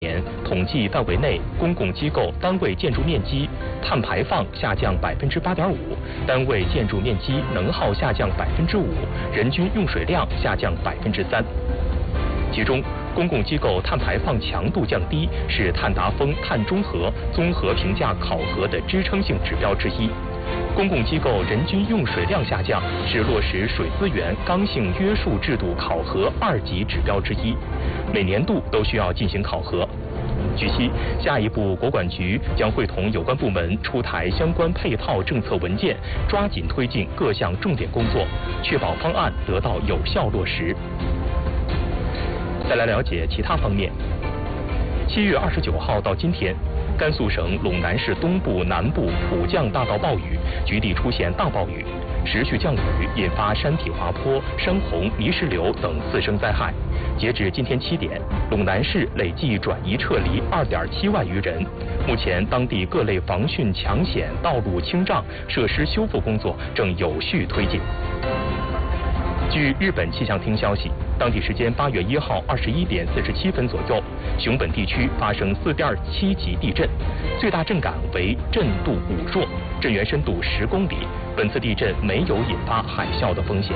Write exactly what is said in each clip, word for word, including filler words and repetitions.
年统计范围内公共机构单位建筑面积碳排放下降百分之八点五，单位建筑面积能耗下降百分之五，人均用水量下降百分之三。其中，公共机构碳排放强度降低是碳达峰碳中和综合评价考核的支撑性指标之一。公共机构人均用水量下降是落实水资源刚性约束制度考核二级指标之一，每年度都需要进行考核。据悉，下一步国管局将会同有关部门出台相关配套政策文件，抓紧推进各项重点工作，确保方案得到有效落实。再来了解其他方面。七月二十九号到今天，甘肃省陇南市东部、南部普降大到暴雨，局地出现大暴雨，持续降雨引发山体滑坡、山洪、泥石流等次生灾害。截至今天七点，陇南市累计转移撤离二点七万余人。目前，当地各类防汛抢险、道路清障、设施修复工作正有序推进。据日本气象厅消息，当地时间八月一号二十一点四十七分左右，熊本地区发生四点七级地震，最大震感为震度五弱，震源深度十公里。本次地震没有引发海啸的风险。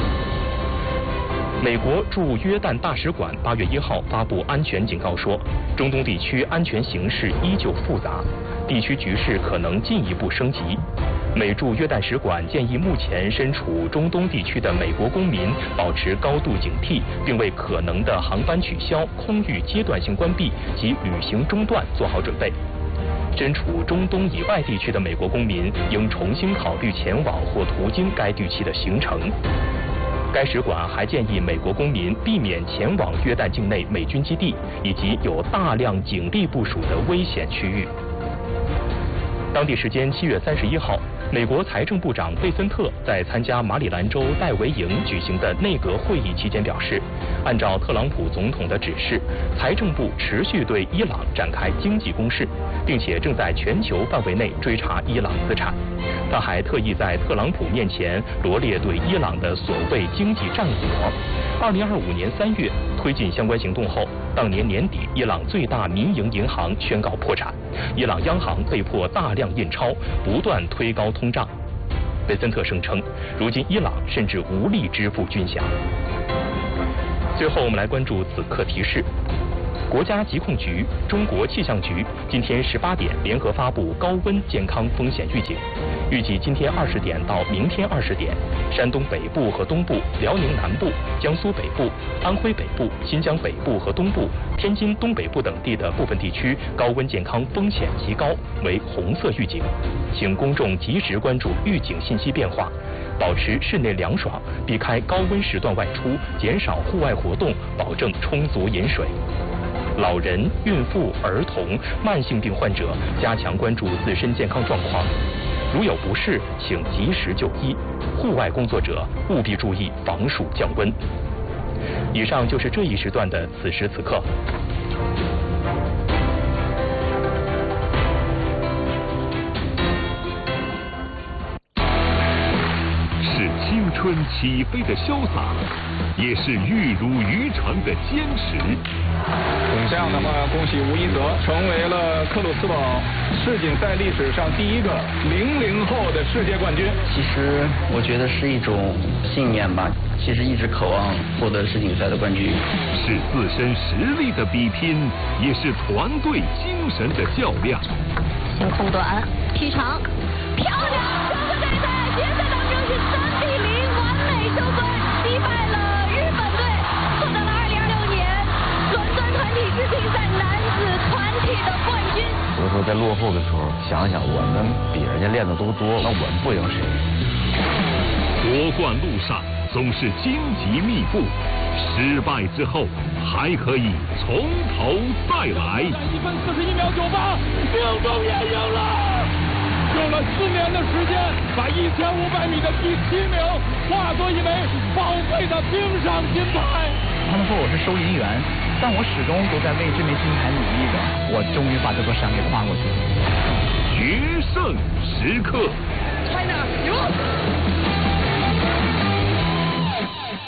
美国驻约旦大使馆八月一号发布安全警告说，中东地区安全形势依旧复杂，地区局势可能进一步升级。美驻约旦使馆建议目前身处中东地区的美国公民保持高度警惕，并为可能的航班取消、空域阶段性关闭及旅行中断做好准备。身处中东以外地区的美国公民应重新考虑前往或途经该地区的行程。该使馆还建议美国公民避免前往约旦境内美军基地以及有大量警力部署的危险区域。当地时间七月三十一号，美国财政部长贝森特在参加马里兰州戴维营举行的内阁会议期间表示，按照特朗普总统的指示，财政部持续对伊朗展开经济攻势，并且正在全球范围内追查伊朗资产。他还特意在特朗普面前罗列对伊朗的所谓经济战果。二零二五年三月推进相关行动后，当年年底，伊朗最大民营银行宣告破产，伊朗央行被迫大量印钞，不断推高通胀。贝森特声称，如今伊朗甚至无力支付军饷。最后，我们来关注此刻提示。国家疾控局、中国气象局今天十八点联合发布高温健康风险预警。预计今天二十点到明天二十点，山东北部和东部、辽宁南部、江苏北部、安徽北部、新疆北部和东部、天津东北部等地的部分地区高温健康风险极高，为红色预警。请公众及时关注预警信息变化，保持室内凉爽，避开高温时段外出，减少户外活动，保证充足饮水。老人、孕妇、儿童、慢性病患者加强关注自身健康状况，如有不适，请及时就医。户外工作者务必注意防暑降温。以上就是这一时段的此时此刻。 是青春起飞的潇洒，也是玉如渔船的坚持。 这样的话，恭喜吴一泽成为了克鲁斯堡世锦赛历史上第一个零零后的世界冠军。 其实我觉得是一种信念吧，其实一直渴望获得世锦赛的冠军。 是自身实力的比拼，也是团队精神的较量。 先控短，踢长，漂亮！中国队在决赛当中是三比零完美收官，击败了日本队，获得了二零二六年伦敦团体世锦赛男子团体的冠军。 有的时候在落后的时候，想想我们比人家练的都多，那我们不赢谁？ 夺冠路上总是荆棘密布，失败之后还可以从头再来。 一分四十一秒九八，命中也赢了。用了四年的时间，把一千五百米的第七名化作一枚宝贵的冰上金牌。 他们说我是收银员，但我始终都在为这枚金牌努力着。我终于把这座山给跨过去了。 决胜时刻 ，China 赢。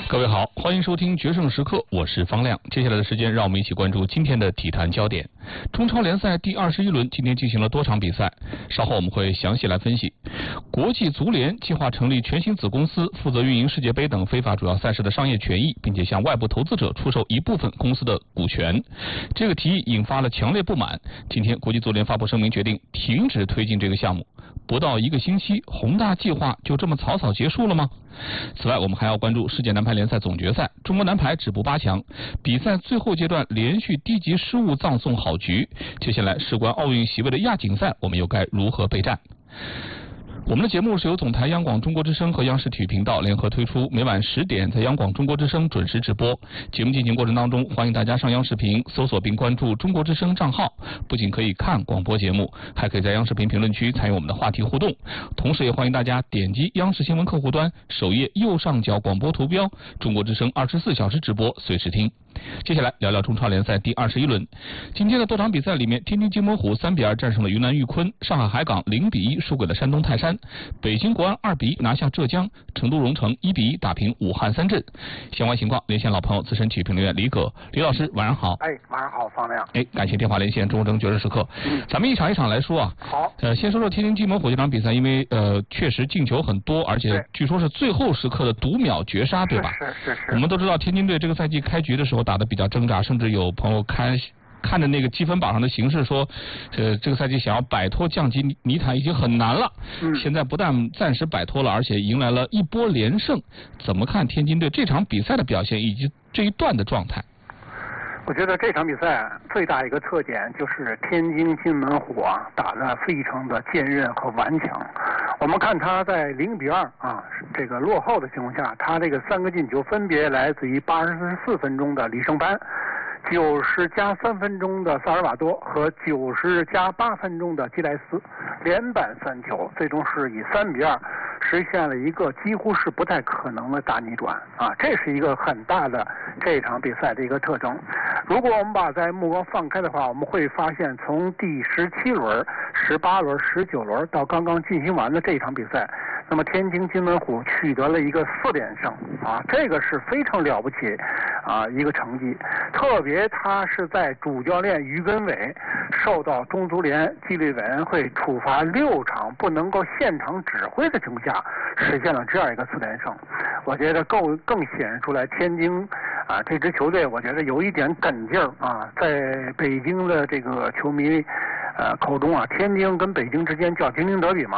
各位好，欢迎收听决胜时刻，我是方亮。接下来的时间，让我们一起关注今天的体坛焦点。中超联赛第二十一轮今天进行了多场比赛，稍后我们会详细来分析。国际足联计划成立全新子公司，负责运营世界杯等非法主要赛事的商业权益，并且向外部投资者出售一部分公司的股权。这个提议引发了强烈不满。今天国际足联发布声明，决定停止推进这个项目。不到一个星期，宏大计划就这么草草结束了吗？此外，我们还要关注世界男排联赛总决赛，中国男排止步八强，比赛最后阶段连续低级失误葬送好局。接下来事关奥运席位的亚锦赛，我们又该如何备战？我们的节目是由总台央广中国之声和央视体育频道联合推出，每晚十点在央广中国之声准时直播。节目进行过程当中，欢迎大家上央视频搜索并关注中国之声账号，不仅可以看广播节目，还可以在央视频评论区参与我们的话题互动。同时也欢迎大家点击央视新闻客户端首页右上角广播图标，中国之声二十四小时直播，随时听。接下来聊聊中超联赛第二十一轮，今天的多场比赛里面，天津津门虎三比二战胜了云南玉坤，上海海港零比一输给了山东泰山，北京国安二比一拿下浙江，成都蓉城一比一打平武汉三镇。相关情况连线老朋友资深体育评论员李葛，李老师晚上好。 哎，晚上好，方亮。 哎，感谢电话连线中国之声决胜时刻。嗯，咱们一场一场来说啊。 好。 呃，先说说天津津门虎这场比赛，因为呃确实进球很多，而且据说是最后时刻的读秒绝杀，对吧？ 是是是。 我们都知道天津队这个赛季开局的时候打得比较挣扎，甚至有朋友看看着那个积分榜上的形势说，呃，这个赛季想要摆脱降级泥潭已经很难了。嗯。现在不但暂时摆脱了，而且迎来了一波连胜。怎么看天津队这场比赛的表现以及这一段的状态？ 我觉得这场比赛最大一个特点就是天津津门虎啊打得非常的坚韧和顽强。我们看他在零比二啊这个落后的情况下，他这个三个进球分别来自于八十四分钟的李胜班，九十加三分钟的萨尔瓦多和九十加八分钟的基莱斯，连扳三球，最终是以三比二实现了一个几乎是不太可能的大逆转啊！这是一个很大的这场比赛的一个特征。如果我们把在目光放开的话，我们会发现从第十七轮、十八轮、十九轮到刚刚进行完的这场比赛，那么天津津门虎取得了一个四连胜啊，这个是非常了不起啊一个成绩。特别他是在主教练于根伟受到中足联纪律委员会处罚六场不能够现场指挥的情况下，实现了这样一个四连胜。我觉得更更显示出来天津啊这支球队，我觉得有一点梗劲儿啊，在北京的这个球迷呃口中啊，天津跟北京之间叫京津德比嘛，